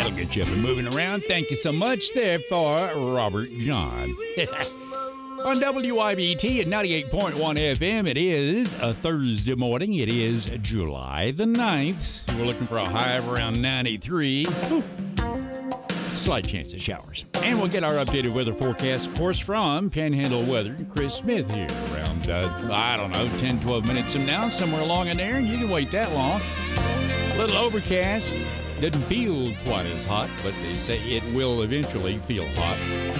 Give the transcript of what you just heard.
That'll get you up and moving around. Thank you so much there for Robert John. On WIBT at 98.1 FM, it is a Thursday morning. It is July the 9th. We're looking for a high of around 93. Ooh. Slight chance of showers. And we'll get our updated weather forecast, of course, from Panhandle Weather. Chris Smith here around, 10, 12 minutes from now, somewhere along in there. You can wait that long. A little overcast. Doesn't feel quite as hot, but they say it will eventually feel hot.